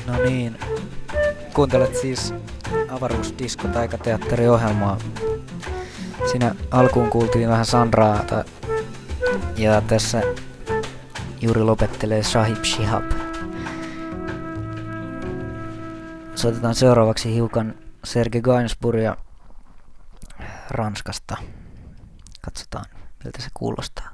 No niin, kuuntelet siis avaruusdisko-taikateatteriohjelmaa. Siinä alkuun kuultiin vähän Sandraa ja tässä juuri lopettelee Sahib Shihab. Soitetaan seuraavaksi hiukan Serge Gainsbouria Ranskasta. Katsotaan miltä se kuulostaa.